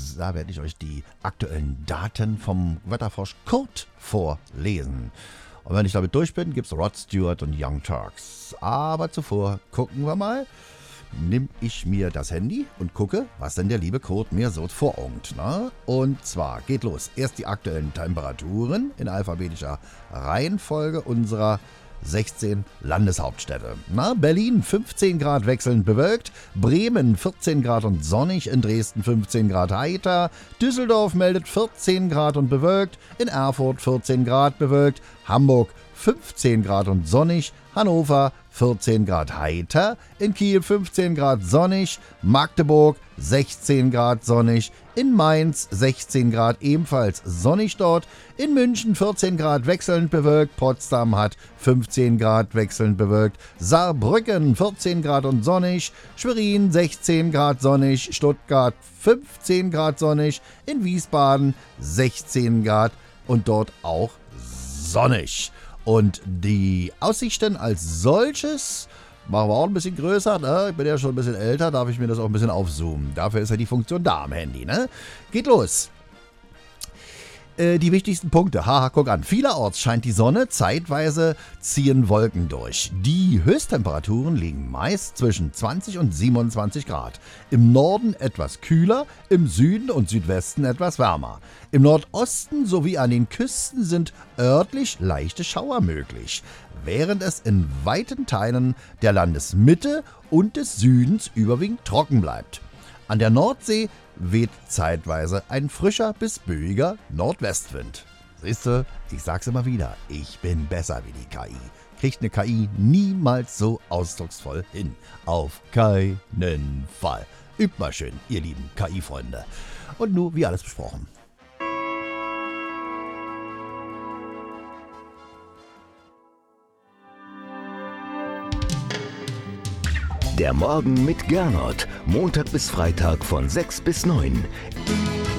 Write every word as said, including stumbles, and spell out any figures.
Da werde ich euch die aktuellen Daten vom Wetterfrosch Kurt vorlesen. Und wenn ich damit durch bin, gibt es Rod Stewart und Young Turks. Aber zuvor gucken wir mal. Nimm ich mir das Handy und gucke, was denn der liebe Kurt mir so voraugt. Ne? Und zwar geht los. Erst die aktuellen Temperaturen in alphabetischer Reihenfolge unserer sechzehn Landeshauptstädte. Na, Berlin fünfzehn Grad wechselnd bewölkt, Bremen vierzehn Grad und sonnig, in Dresden fünfzehn Grad heiter, Düsseldorf meldet vierzehn Grad und bewölkt, in Erfurt vierzehn Grad bewölkt, Hamburg fünfzehn Grad und sonnig, Hannover vierzehn Grad heiter, in Kiel fünfzehn Grad sonnig, Magdeburg sechzehn Grad sonnig, in Mainz sechzehn Grad ebenfalls sonnig dort, in München vierzehn Grad wechselnd bewölkt, Potsdam hat fünfzehn Grad wechselnd bewölkt, Saarbrücken vierzehn Grad und sonnig, Schwerin sechzehn Grad sonnig, Stuttgart fünfzehn Grad sonnig, in Wiesbaden sechzehn Grad und dort auch sonnig. Und die Aussichten als solches machen wir auch ein bisschen größer. Ne? Ich bin ja schon ein bisschen älter, darf ich mir das auch ein bisschen aufzoomen. Dafür ist ja die Funktion da am Handy. Ne? Geht los. Äh, die wichtigsten Punkte. Haha, guck an. Vielerorts scheint die Sonne, zeitweise ziehen Wolken durch. Die Höchsttemperaturen liegen meist zwischen zwanzig und siebenundzwanzig Grad. Im Norden etwas kühler, im Süden und Südwesten etwas wärmer. Im Nordosten sowie an den Küsten sind örtlich leichte Schauer möglich, während es in weiten Teilen der Landesmitte und des Südens überwiegend trocken bleibt. An der Nordsee weht zeitweise ein frischer bis böiger Nordwestwind. Siehst du, ich sag's immer wieder, ich bin besser wie die K I. Kriegt eine K I niemals so ausdrucksvoll hin. Auf keinen Fall. Übt mal schön, ihr lieben K I-Freunde. Und nun, wie alles besprochen. Der Morgen mit Gernot. Montag bis Freitag von sechs bis neun.